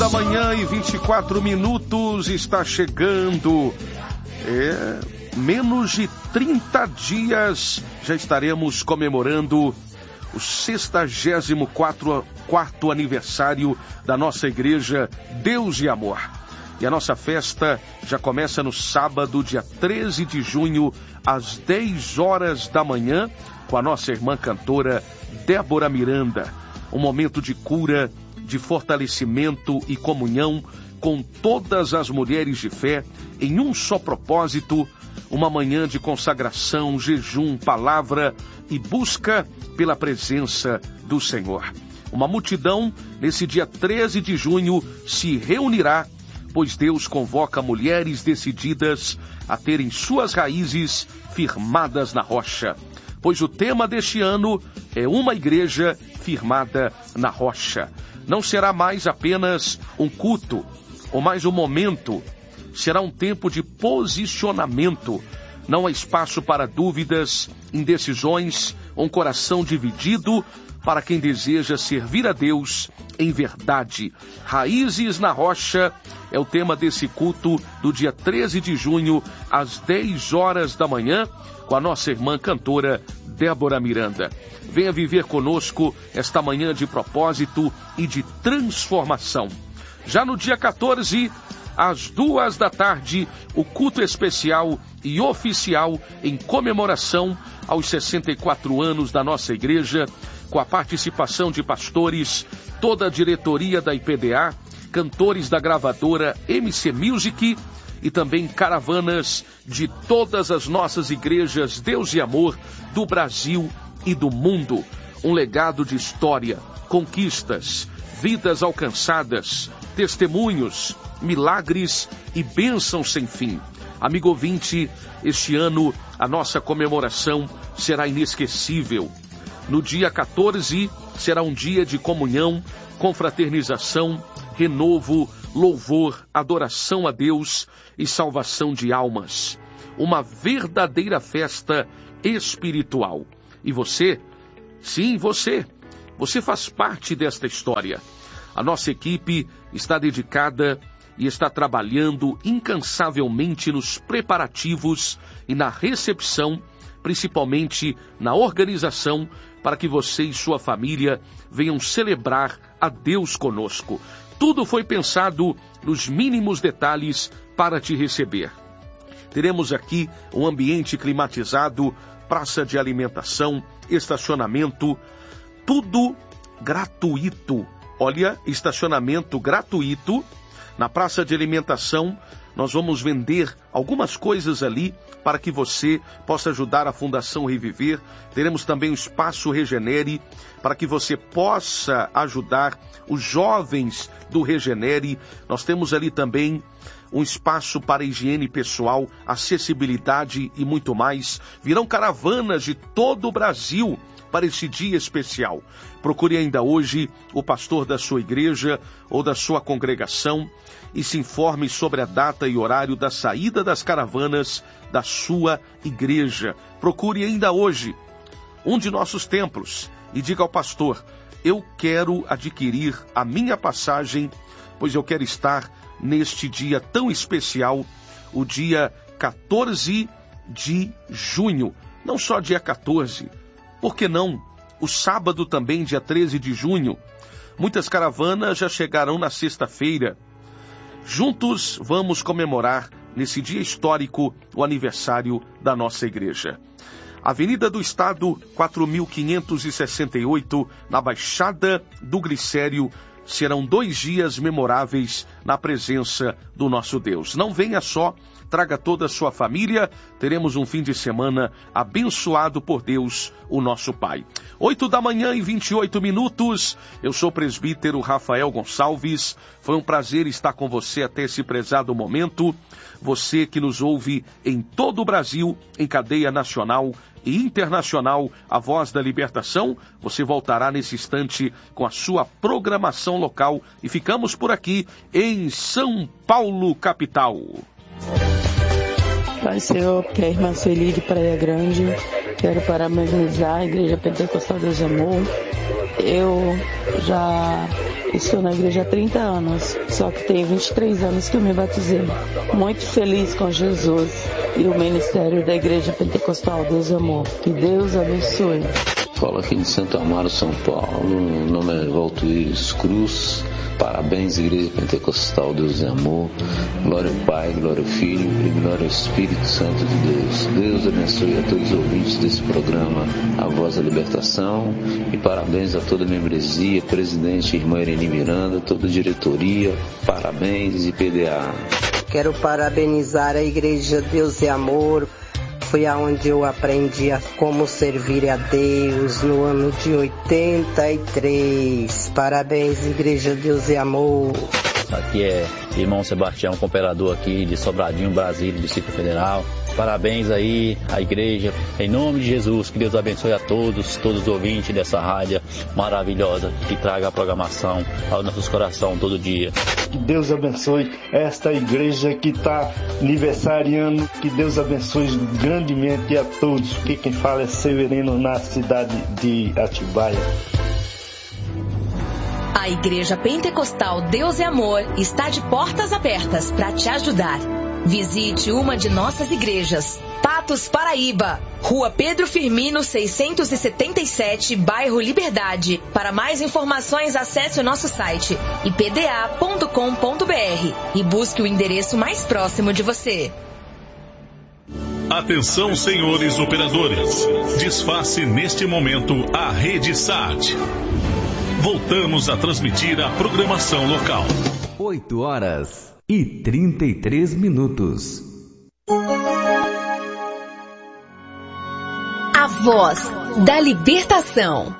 Da manhã e 24 minutos está chegando. Menos de 30 dias já estaremos comemorando o 64º aniversário da nossa igreja Deus e Amor. E a nossa festa já começa no sábado, dia 13 de junho, às 10 horas da manhã, com a nossa irmã cantora Débora Miranda. Um momento de cura, de fortalecimento e comunhão com todas as mulheres de fé em um só propósito, uma manhã de consagração, jejum, palavra e busca pela presença do Senhor. Uma multidão, nesse dia 13 de junho, se reunirá, pois Deus convoca mulheres decididas a terem suas raízes firmadas na rocha. Pois o tema deste ano é uma igreja firmada na rocha. Não será mais apenas um culto, ou mais um momento. Será um tempo de posicionamento. Não há espaço para dúvidas, indecisões, um coração dividido para quem deseja servir a Deus em verdade. Raízes na rocha é o tema desse culto do dia 13 de junho, às 10 horas da manhã, com a nossa irmã cantora Débora Miranda. Venha viver conosco esta manhã de propósito e de transformação. Já no dia 14, às 2 da tarde, o culto especial e oficial em comemoração aos 64 anos da nossa igreja, com a participação de pastores, toda a diretoria da IPDA, cantores da gravadora MC Music e também caravanas de todas as nossas igrejas Deus e Amor do Brasil e do mundo. Um legado de história, conquistas, vidas alcançadas, testemunhos, milagres e bênçãos sem fim. Amigo ouvinte, este ano a nossa comemoração será inesquecível. No dia 14 será um dia de comunhão, confraternização, renovo, louvor, adoração a Deus e salvação de almas. Uma verdadeira festa espiritual. E você? Sim, você faz parte desta história. A nossa equipe está dedicada e está trabalhando incansavelmente nos preparativos e na recepção, principalmente na organização, para que você e sua família venham celebrar a Deus conosco. Tudo foi pensado nos mínimos detalhes para te receber. Teremos aqui um ambiente climatizado, praça de alimentação, estacionamento, tudo gratuito. Olha, estacionamento gratuito. Na praça de alimentação, nós vamos vender algumas coisas ali para que você possa ajudar a Fundação Reviver. Teremos também o Espaço Regenere para que você possa ajudar os jovens do Regenere. Nós temos ali também um espaço para higiene pessoal, acessibilidade e muito mais. Virão caravanas de todo o Brasil para esse dia especial. Procure ainda hoje o pastor da sua igreja ou da sua congregação e se informe sobre a data e horário da saída das caravanas da sua igreja. Procure ainda hoje um de nossos templos e diga ao pastor: eu quero adquirir a minha passagem, pois eu quero estar neste dia tão especial, o dia 14 de junho. Não só dia 14, por que não? O sábado também, dia 13 de junho. Muitas caravanas já chegarão na sexta-feira. Juntos vamos comemorar, nesse dia histórico, o aniversário da nossa igreja. Avenida do Estado, 4.568, na Baixada do Glicério. Serão 2 dias memoráveis na presença do nosso Deus. Não venha só, traga toda a sua família. Teremos um fim de semana abençoado por Deus, o nosso Pai. 8 da manhã e 28 minutos. Eu sou o presbítero Rafael Gonçalves. Foi um prazer estar com você até esse prezado momento. Você que nos ouve em todo o Brasil, em cadeia nacional e internacional, a Voz da Libertação, você voltará nesse instante com a sua programação local e ficamos por aqui em São Paulo, capital. Pai Senhor, que é a irmã Sueli de Praia Grande, quero parabenizar a Igreja Pentecostal Deus e Amor. Eu já Estou na igreja há 30 anos, só que tem 23 anos que eu me batizei. Muito feliz com Jesus e o ministério da Igreja Pentecostal Deus e Amor. Que Deus abençoe. Falo aqui de Santo Amaro, São Paulo. Meu nome é Valtuíris Cruz. Parabéns, Igreja Pentecostal Deus e Amor. Glória ao Pai, glória ao Filho e glória ao Espírito Santo de Deus. Deus abençoe a todos os ouvintes desse programa, A Voz da Libertação. E parabéns a toda a membresia, presidente, irmã Irene Miranda, toda a diretoria. Parabéns e PDA. Quero parabenizar a Igreja Deus e Amor. Foi aonde eu aprendi a como servir a Deus no ano de 83. Parabéns, Igreja Deus e Amor. Aqui é irmão Sebastião, cooperador aqui de Sobradinho, Brasília, Distrito Federal. Parabéns aí à igreja, em nome de Jesus, que Deus abençoe a todos os ouvintes dessa rádio maravilhosa, que traga a programação aos nossos corações todo dia. Que Deus abençoe esta igreja que está aniversariando, que Deus abençoe grandemente a todos. Aqui quem fala é Severino, na cidade de Atibaia. A Igreja Pentecostal Deus e Amor está de portas abertas para te ajudar. Visite uma de nossas igrejas. Patos, Paraíba, Rua Pedro Firmino, 677, bairro Liberdade. Para mais informações, acesse o nosso site ipda.com.br e busque o endereço mais próximo de você. Atenção, senhores operadores. Desface neste momento a rede SAT. Voltamos a transmitir a programação local. 8h33. A Voz da Libertação.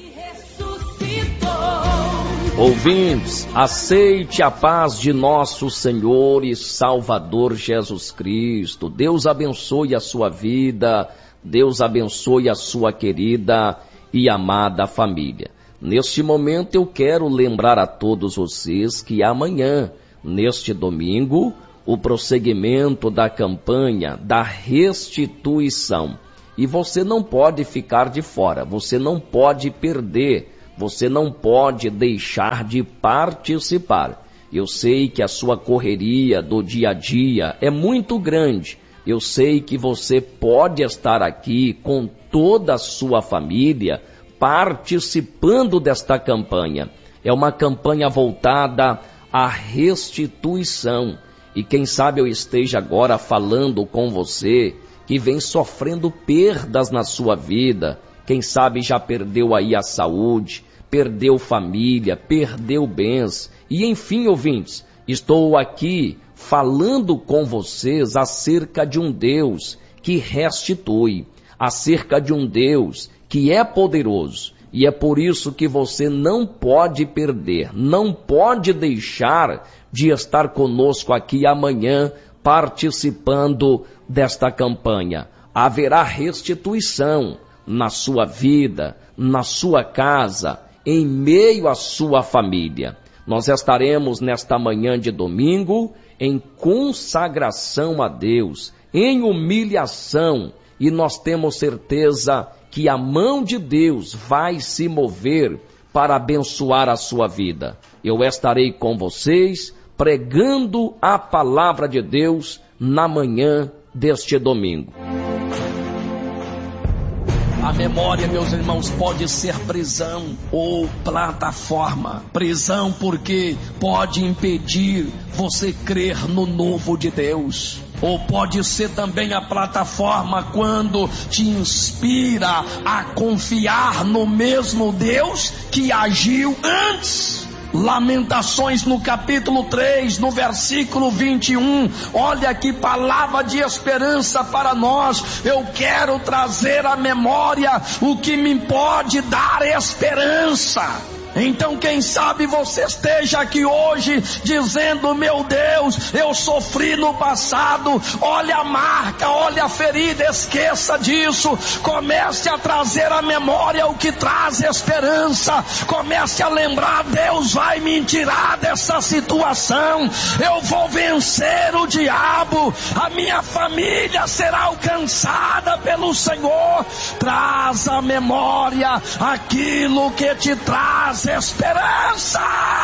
Ouvintes, aceite a paz de nosso Senhor e Salvador Jesus Cristo. Deus abençoe a sua vida, Deus abençoe a sua querida e amada família. Neste momento eu quero lembrar a todos vocês que amanhã, neste domingo, o prosseguimento da campanha da restituição. E você não pode ficar de fora, você não pode perder, você não pode deixar de participar. Eu sei que a sua correria do dia a dia é muito grande. Eu sei que você pode estar aqui com toda a sua família participando desta campanha. É uma campanha voltada à restituição. E quem sabe eu esteja agora falando com você que vem sofrendo perdas na sua vida. Quem sabe já perdeu aí a saúde, perdeu família, perdeu bens. E enfim, ouvintes, estou aqui falando com vocês acerca de um Deus que restitui, acerca de um Deus que é poderoso. E é por isso que você não pode perder, não pode deixar de estar conosco aqui amanhã participando desta campanha. Haverá restituição na sua vida, na sua casa, em meio à sua família. Nós estaremos nesta manhã de domingo em consagração a Deus, em humilhação, e nós temos certeza que a mão de Deus vai se mover para abençoar a sua vida. Eu estarei com vocês pregando a palavra de Deus na manhã deste domingo. A memória, meus irmãos, pode ser prisão ou plataforma. Prisão porque pode impedir você crer no novo de Deus. Ou pode ser também a plataforma quando te inspira a confiar no mesmo Deus que agiu antes. Lamentações no capítulo 3, no versículo 21, olha que palavra de esperança para nós. Eu quero trazer à memória o que me pode dar esperança. Então quem sabe você esteja aqui hoje dizendo: meu Deus, eu sofri no passado, olha a marca, olha a ferida, esqueça disso. Comece a trazer à memória o que traz esperança. Comece a lembrar: Deus vai me tirar dessa situação, eu vou vencer o diabo, a minha família será alcançada pelo Senhor. Traz à memória aquilo que te traz esperança.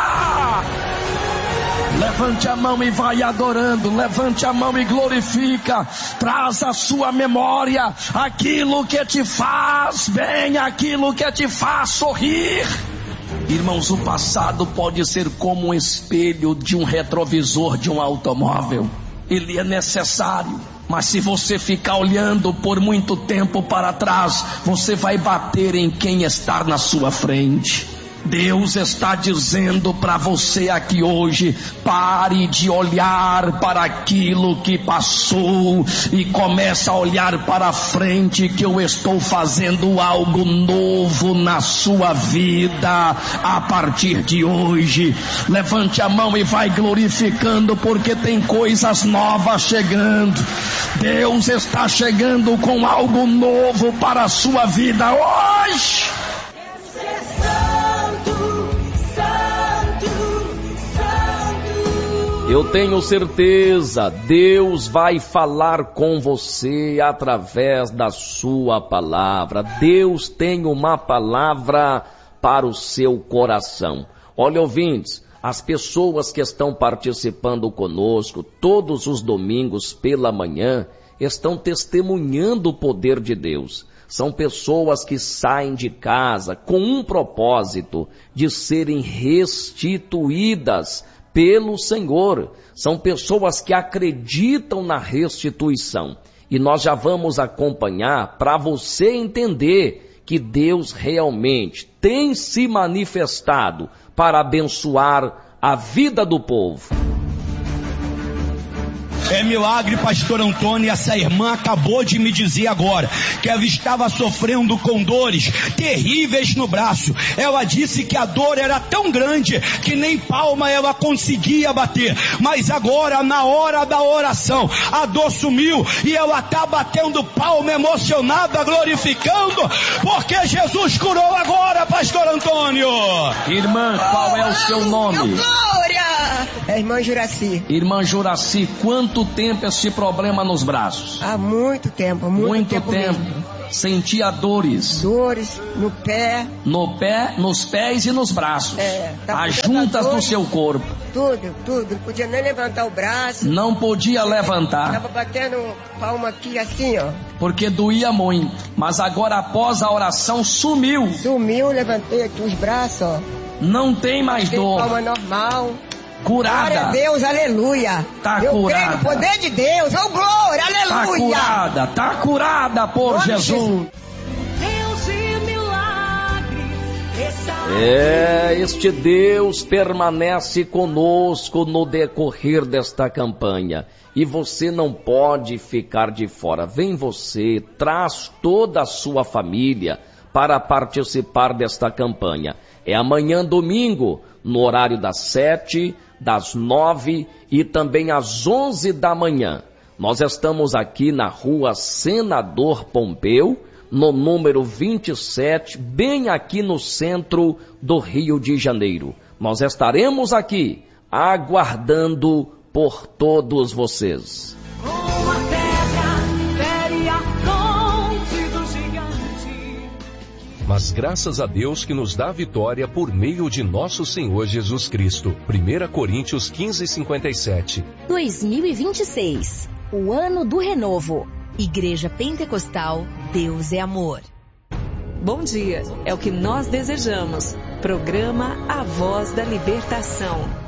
Levante a mão e vai adorando, levante a mão e glorifica, traz à sua memória aquilo que te faz bem, aquilo que te faz sorrir. Irmãos, o passado pode ser como um espelho de um retrovisor de um automóvel. Ele é necessário, mas se você ficar olhando por muito tempo para trás, você vai bater em quem está na sua frente. Deus está dizendo para você aqui hoje: pare de olhar para aquilo que passou e comece a olhar para frente, que eu estou fazendo algo novo na sua vida a partir de hoje. Levante a mão e vai glorificando, porque tem coisas novas chegando. Deus está chegando com algo novo para a sua vida hoje. Eu tenho certeza, Deus vai falar com você através da sua palavra. Deus tem uma palavra para o seu coração. Olha, ouvintes, as pessoas que estão participando conosco todos os domingos pela manhã estão testemunhando o poder de Deus. São pessoas que saem de casa com um propósito de serem restituídas pelo Senhor. São pessoas que acreditam na restituição. E nós já vamos acompanhar para você entender que Deus realmente tem se manifestado para abençoar a vida do povo. É milagre, pastor Antônio. Essa irmã acabou de me dizer agora que ela estava sofrendo com dores terríveis no braço. Ela disse que a dor era tão grande que nem palma ela conseguia bater. Mas agora, na hora da oração, a dor sumiu e ela está batendo palma emocionada, glorificando, porque Jesus curou agora, pastor Antônio. Irmã, qual é o seu nome? Glória! É irmã Juraci. Irmã Juraci, quanto tempo esse problema nos braços? Há muito tempo, muito tempo. Mesmo. Sentia dores? Dores no pé. No pé, nos pés e nos braços. As juntas do seu corpo. Tudo. Não podia nem levantar o braço. Não podia levantar. Estava batendo palma aqui assim, ó. Porque doía muito. Mas agora, após a oração, sumiu. Sumiu, levantei aqui os braços, ó. Não tem mais dor. Palma normal. Curada. Glória a Deus, aleluia. Tá eu curada. Creio no poder de Deus, oh glória, aleluia. Tá curada por Jesus. Deus de milagre. Este Deus permanece conosco no decorrer desta campanha. E você não pode ficar de fora. Vem você, traz toda a sua família para participar desta campanha. É amanhã, domingo, no horário das 7, das 9 e também às 11 da manhã. Nós estamos aqui na rua Senador Pompeu, no número 27, bem aqui no centro do Rio de Janeiro. Nós estaremos aqui aguardando por todos vocês. Mas graças a Deus que nos dá vitória por meio de nosso Senhor Jesus Cristo. 1 Coríntios 15:57. 2026, o ano do renovo. Igreja Pentecostal, Deus é Amor. Bom dia, é o que nós desejamos. Programa A Voz da Libertação.